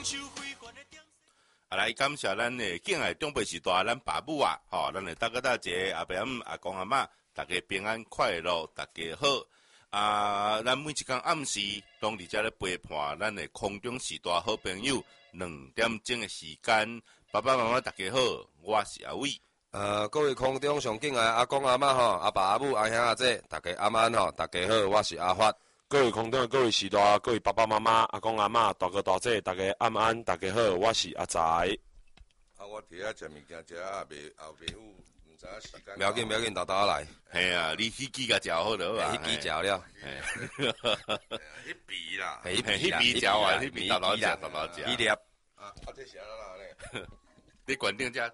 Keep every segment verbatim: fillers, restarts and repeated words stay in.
啊，来感谢咱的敬爱长辈时代，咱爸母啊，吼、哦，咱的大哥大姐、阿伯阿姆、阿公阿嬷，大家平安快乐，大家好。啊，咱每一天暗时，拢伫遮咧陪伴咱的空中时代好朋友两点钟的时间。爸爸妈妈大家好，我是阿伟。 呃，各位空中上敬爱阿公阿嬷吼，阿爸阿母阿兄阿姐，大家晚安吼，大家好，我是阿发。 各位空中的各位时代，各位爸爸妈妈、阿公阿嬷、大哥大姐，大家晚安，大家好，我是阿财。 啊，我伫遐食物件，食啊袂后袂有，毋知影时间。 不要紧，不要紧，豆豆来。 系啊，你迄支甲食好了啊， 迄支食了。 迄鼻啦， 迄迄鼻食完，迄鼻豆豆食，豆豆食。 迄粒。 啊，啊，这是安怎呢？ 你关顶遮。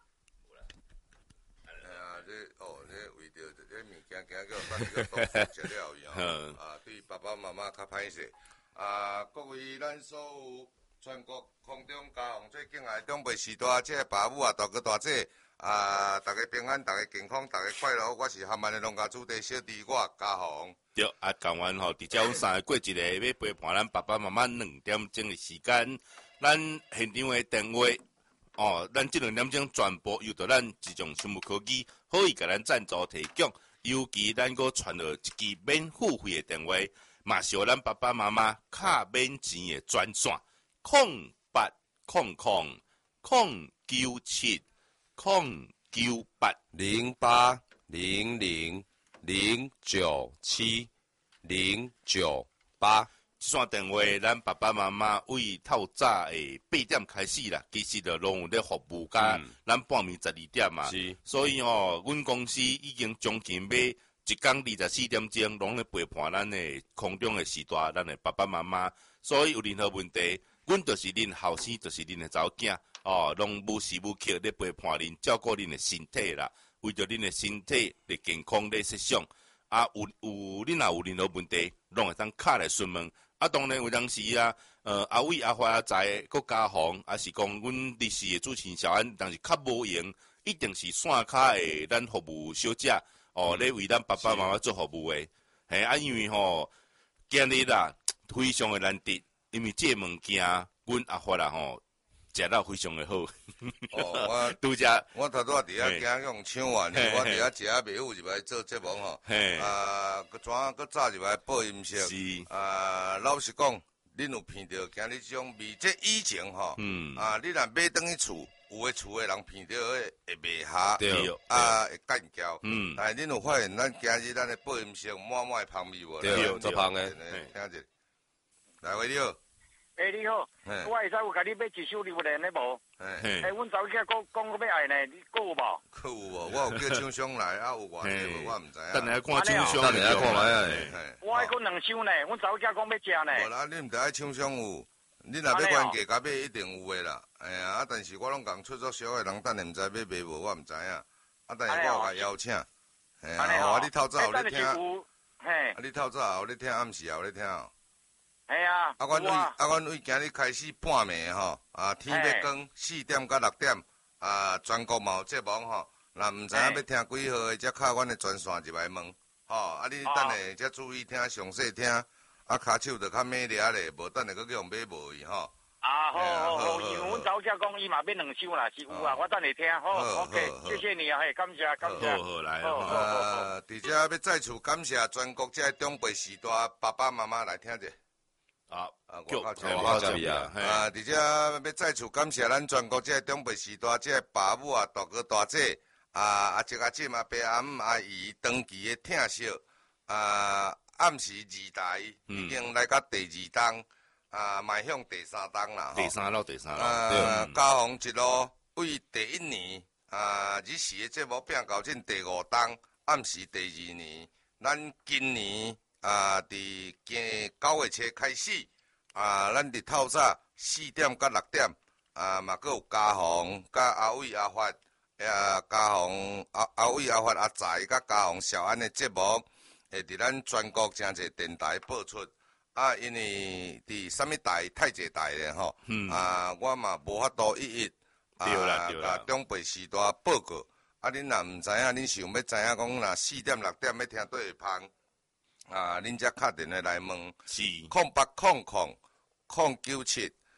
这哦，这为着这物件，今个咱这个读书食了以后，啊，对爸爸妈妈较歹势。啊，各位咱所有全国空中家乡最敬爱的长辈时代，这爸母啊、大哥大姐啊，大家平安，大家健康，大家快乐。我是含万的农家主地小弟，我家乡。 对，啊，讲完吼，伫遮阮三个过一个要陪伴咱爸爸妈妈两点钟的时间，咱现场的电话。哦，咱这两点钟全部由着咱自强生物科技可以甲咱赞助提供，尤其咱阁传了一支免付费的电话，嘛是予咱爸爸妈妈卡免钱的专线，空八空空空九七空九八零八零零零九七零九八。 这线电话，咱爸爸妈妈为透早诶八点开始啦，其实就拢有咧服务甲咱半暝十二点嘛。 是， 所以吼，阮公司已经将近要一工二十四点钟，拢咧陪伴咱诶空中诶时代，咱诶爸爸妈妈。所以有任何问题，阮就是恁后生，就是恁诶查某囝哦，拢无时无刻咧陪伴恁，照顾恁诶身体啦，为着恁诶身体咧健康咧设想。啊，有有恁若有任何问题，拢会当敲来询问。啊，当然有当时啊，呃，阿伟、阿华、阿财、国家行，还是讲阮历史的主持人小安，但是较无用，一定是线卡的咱服务小姐哦，咧、嗯、为咱爸爸妈妈做服务的。嘿，啊，因为吼，今日啦，非常的难得，因为这物件，阮阿华啦吼，食到非常的好。 哦，我拄只， 我头拄仔伫遐惊用抢完，我伫遐食啊袂有入来做节目吼。啊，佮怎啊，佮早入来报音色。 是。 啊，老实讲，恁有闻到今日这种味，这以前吼，嗯，啊，你若买转去厝，有诶厝诶人闻到会会袂下， 对， 啊，会干焦。 嗯。 但是恁有发现，咱今日咱诶报音色满满诶香味无？ 对，做香诶。 听者，来，喂，你好。 诶、欸，你好，我会使有甲你买一首榴莲的无？诶，阮查某囝讲讲个要爱呢，你讲有无？ 可有无？我有叫厂商来，啊有偌济无？我毋知影。 等下看厂商， 等下看来啊。 我爱讲两箱呢，阮查某囝讲要食呢。 无啦，你毋知爱厂商有，你若要关价甲买一定有诶啦。哎呀，啊，但是我拢共出作小诶人，等下毋知要买无，我毋知影。啊，但是我有甲邀请。哎呀，我你透早有咧听。 嘿。 啊，你透早有咧听，暗时也有咧听。 系啊， 啊，阮为啊，阮为今日开始半暝吼，啊，天要光四点到六点，啊，全国嘛有节目吼，若毋知影要听几号的，则敲阮的专线入来问，吼，啊，你等下则注意听，详细听，啊，骹手着较猛掠咧，无等下佫叫买无去吼。 啊，好好好，因为阮查某囝讲伊嘛买两箱啦，是有啊，我等下听，好 ，OK， 谢谢你啊，嘿，感谢感谢。 好好来， 呃，伫遮要再次感谢全国这长辈时代爸爸妈妈来听者。 啊， 啊，我靠， 我靠，这边啊， 啊，而且要再次感谢咱全国这长辈时代这爸母啊、大哥大姐啊、阿叔阿婶阿伯阿姆阿姨长期的听惜啊，暗时二台已经来到第二档啊，迈向第三档啦， 第三路，第三路， 啊，嘉宏一路为第一年啊，日时的节目拼到进第五档，暗时第二年，咱今年。啊，伫今九月初开始，啊，咱伫透早四点到六点，啊，嘛，阁有家宏、甲阿伟、阿发，啊，家宏、阿阿伟、阿发、阿财、甲家宏、小安的节目，会伫咱全国真侪电台播出。啊，因为伫啥物台太侪台咧吼，嗯、啊，我嘛无法度一一啊，甲长辈时代报告。啊，恁若毋知影，恁想要知影讲，若四点六點要聽倒會芳。啊，恁才敲電話來問， 是空八空空空九七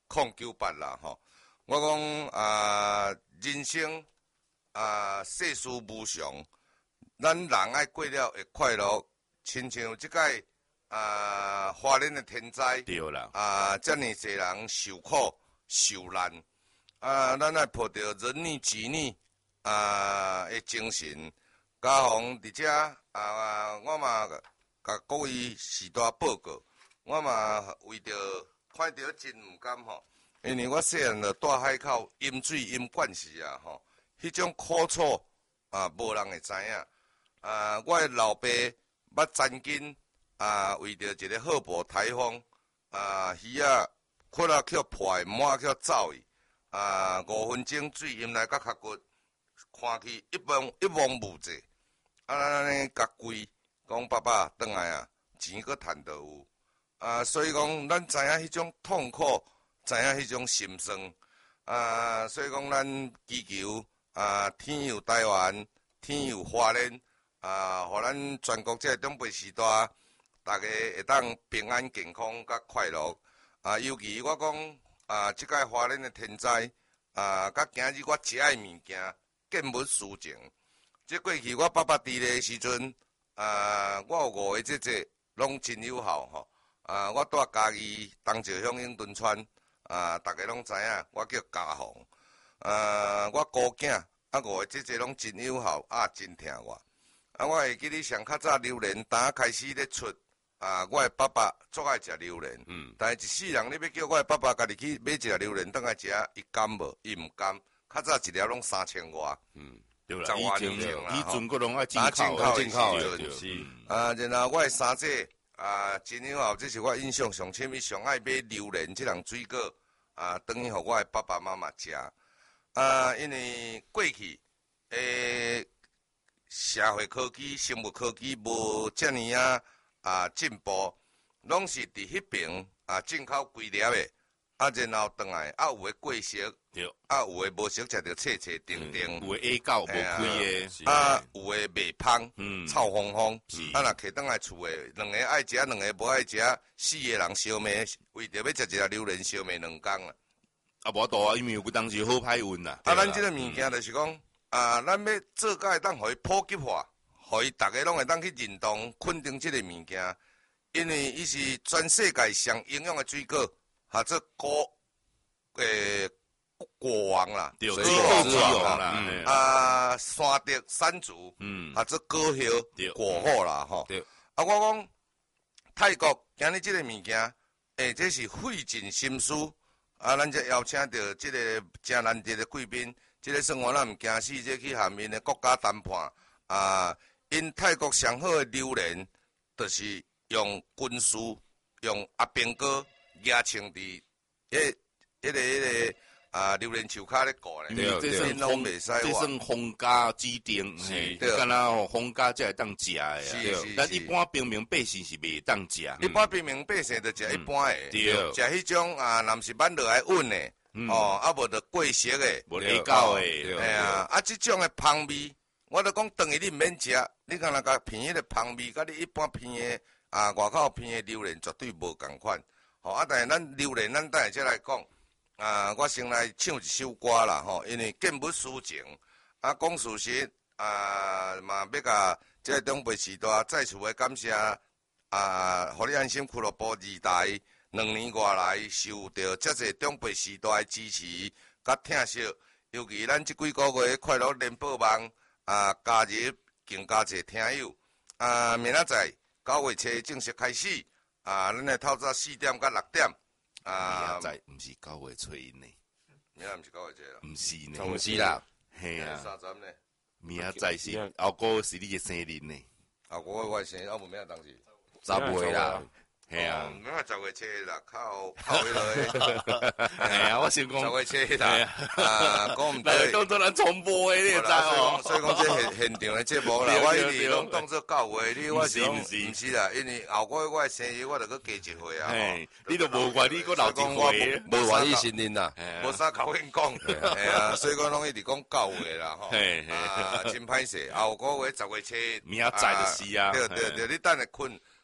零九八啦吼。我讲啊，人生啊，世事无常，咱人爱过了会快乐，亲像即届啊，花莲的天灾， 对啦， 啊，遮尔侪人受苦受难，啊，咱爱抱着仁义积女啊的精神，加上伫遮啊，我嘛甲各位时代报告，我嘛为着看着真毋甘吼。因为我细汉就住海口，饮水饮惯势啊吼，迄种苦楚啊，无人会知影。啊，我的老爸捌斩筋啊，为着一个好步台风啊，鱼啊，窟仔去破的，满去走去啊，五分钟水饮来甲脚骨，看去一望一望无际，啊，咱安尼甲跪，讲爸爸转来啊，钱搁趁倒有啊，所以讲咱知影迄种痛苦。知影迄种心酸啊，所以讲咱祈求啊，天佑台湾，天佑花莲啊，互咱全国这中北时代，大家会当平安健康甲快乐啊。尤其我讲啊，即届花莲的天灾啊，甲今日我食的物件见物思情。即过去我爸爸伫咧时阵啊，我有五个姐姐拢真友好吼啊，我住嘉义东石乡永敦村。啊，大家拢知影，我叫家宏。啊，我姑囝啊，五个姐姐拢真友好，啊，真疼我。啊，我会记得上较早榴莲，打开始咧出，啊，我的爸爸最爱食榴莲。嗯。但是一世人，你要叫我的爸爸家己去买一粒榴莲，当来食，伊甘无？伊毋甘。较早一粒拢三千外。嗯。 对啦， 十外年前啦， 以前佫拢爱进口口进口的对是。啊，然后我的三姐啊，真友好，这是我印象上深，伊上爱买榴莲即样水果。啊，等于互我的爸爸妈妈食。啊，因为过去诶社会科技、生物科技无遮尔啊啊进步，拢是伫迄边啊进口规粒的，啊然后转来啊有诶过熟，啊有诶无熟食着切切定定， 有诶 A 九无开诶， 啊有诶袂芳， 嗯， 臭烘烘，啊若摕倒来厝诶，两个爱食，两个无爱食，四个人烧麦，为着要食一粒榴莲烧麦两工啦。 啊，无多啊，因为有当时好歹运啦。 啊，咱即个物件就是讲，啊，咱要做甲会当互伊普及化，互伊逐个拢会当去认同、肯定即个物件，因为伊是全世界上营养的水果，或者国诶果王啦， 对， 水果之王啦， 嗯、啊，山竹、山竹， 嗯， 或者果叶、果好啦，吼。啊，我讲泰国今日即个物件，诶，这是费尽心思。啊，咱则邀请到即个真难得的贵宾，即个算我咱毋惊死，这去下面的国家谈判啊。因泰国上好的榴莲，就是用军事用阿兵哥压青伫迄迄个迄个啊榴莲树骹咧过咧， 因为这算皇，这算皇家指定，嘿，敢若吼皇家才会当食诶， 是但一般平民百姓是袂当食。 一般平民百姓就食一般诶，食迄种啊，若毋是挽落来稳诶，哦，啊无着过熟诶， 无下高诶， 哎呀，啊，即种诶香味，我著讲等于你毋免食，你敢若甲闻迄个香味，甲你一般闻诶啊外口闻诶榴莲绝对无共款。吼，啊，但是咱榴莲，咱等下再来讲。啊，我先来唱一首歌啦，吼，因为见物思情。啊，讲事实，啊，嘛要甲即个中北时代再次诶感谢，啊，互你安心俱乐部二代两年外来受到遮济中北时代诶支持甲疼惜，尤其咱即几个月快乐联播网啊加入更加济听友。啊，明仔载九月初正式开始，啊，咱诶透早四點甲六點。啊， 明仔毋是九月初一呢？ 明仔毋是九月初啦， 毋是呢， 毋是啦， 嘿啊， 三十呢？ 明仔是后个月是你嘅生日呢？ 后个月我生日，啊无明仔当时十月啦， 嘿啊， 明仔十月初啦，靠靠迄落， 嘿啊，我想讲十月初啦，啊，讲毋对， 当做咱重播诶，你知哦？ 所以讲，所以讲这现现场诶节目啦，我一直拢当做九月，你我是讲毋是啦，因为后个月我生日，我著搁加一岁啊， 你都无怪你搁留一岁， 无愿意承认啦， 无啥口应讲，系啊，所以讲拢一直讲九月啦，吼，啊，真歹势，后个月十月初， 明仔载就是啊， 对对对，你等下困。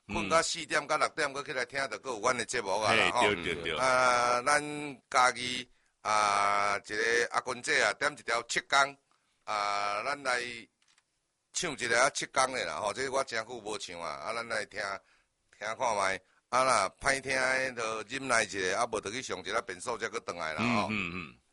困到四點到六點，佮起來聽着，佮有阮的節目啊啦吼。 對對對。 啊，咱家己啊，一個阿君姐啊，點一條七工啊，咱來唱一個啊七工的啦吼，這個我真久無唱啊，啊，咱來聽聽看覓。啊若歹聽的，就忍耐一下，啊，無就去上一個變數，才佮轉來啦吼。 嗯嗯嗯。